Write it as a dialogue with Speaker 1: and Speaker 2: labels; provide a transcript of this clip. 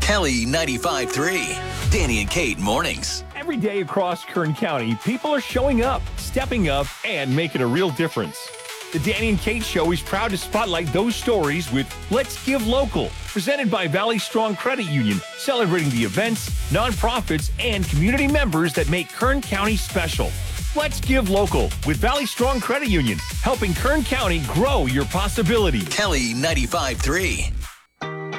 Speaker 1: Kelly 95.3. Danny and Kate mornings.
Speaker 2: Every day across Kern County, people are showing up, stepping up, and making a real difference. The Danny and Kate Show is proud to spotlight those stories with Let's Give Local, presented by Valley Strong Credit Union, celebrating the events, nonprofits, and community members that make Kern County special. Let's Give Local with Valley Strong Credit Union, helping Kern County grow your possibilities.
Speaker 1: Kelly 95.3.